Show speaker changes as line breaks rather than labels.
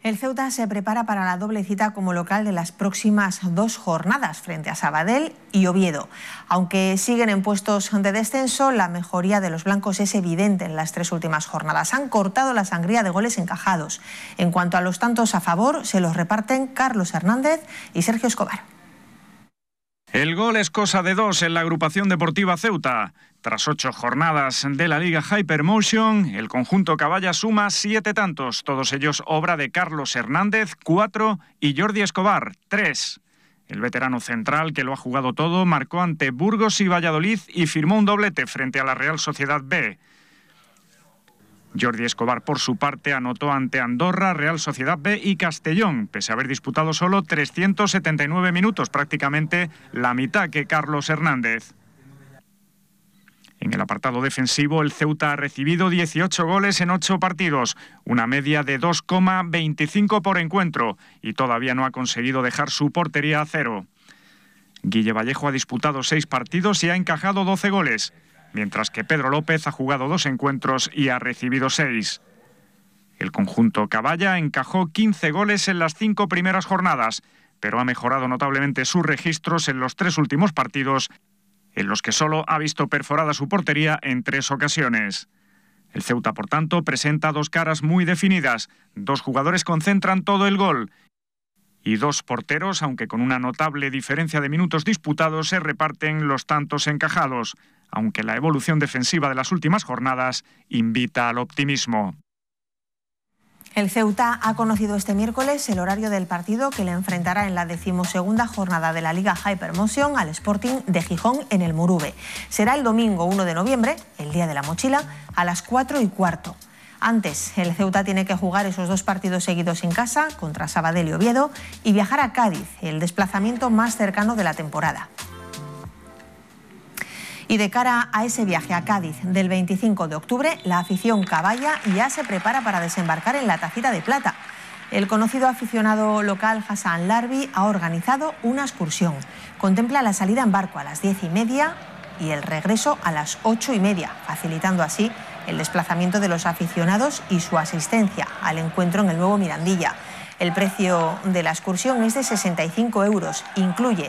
El Ceuta se prepara para la doble cita como local de las próximas 2 jornadas frente a Sabadell y Oviedo. Aunque siguen en puestos de descenso, la mejoría de los blancos es evidente en las 3 últimas jornadas. Han cortado la sangría de goles encajados. En cuanto a los tantos a favor, se los reparten Carlos Hernández y Sergio Escobar.
El gol es cosa de 2 en la agrupación deportiva Ceuta. Tras 8 jornadas de la Liga Hypermotion, el conjunto Caballa suma 7 tantos, todos ellos obra de Carlos Hernández, 4, y Jordi Escobar, 3. El veterano central, que lo ha jugado todo, marcó ante Burgos y Valladolid y firmó un doblete frente a la Real Sociedad B. Jordi Escobar, por su parte, anotó ante Andorra, Real Sociedad B y Castellón, pese a haber disputado solo 379 minutos, prácticamente la mitad que Carlos Hernández. En el apartado defensivo, el Ceuta ha recibido 18 goles en 8 partidos, una media de 2,25 por encuentro, y todavía no ha conseguido dejar su portería a cero. Guille Vallejo ha disputado 6 partidos y ha encajado 12 goles, mientras que Pedro López ha jugado 2 encuentros y ha recibido 6. El conjunto Caballa encajó 15 goles en las 5 primeras jornadas, pero ha mejorado notablemente sus registros en los 3 últimos partidos, en los que solo ha visto perforada su portería en 3 ocasiones. El Ceuta, por tanto, presenta 2 caras muy definidas. 2 jugadores concentran todo el gol y 2 porteros, aunque con una notable diferencia de minutos disputados, se reparten los tantos encajados, aunque la evolución defensiva de las últimas jornadas invita al optimismo.
El Ceuta ha conocido este miércoles el horario del partido que le enfrentará en la 12ª jornada de la Liga Hypermotion al Sporting de Gijón en el Murube. Será el domingo 1 de noviembre, el día de la mochila, a las 4:15. Antes, el Ceuta tiene que jugar esos 2 partidos seguidos en casa, contra Sabadell y Oviedo, y viajar a Cádiz, el desplazamiento más cercano de la temporada. Y de cara a ese viaje a Cádiz del 25 de octubre, la afición Caballa ya se prepara para desembarcar en la Tacita de Plata. El conocido aficionado local Hassan Larbi ha organizado una excursión. Contempla la salida en barco a las 10:30 y el regreso a las 8:30, facilitando así el desplazamiento de los aficionados y su asistencia al encuentro en el nuevo Mirandilla. El precio de la excursión es de 65 euros, incluye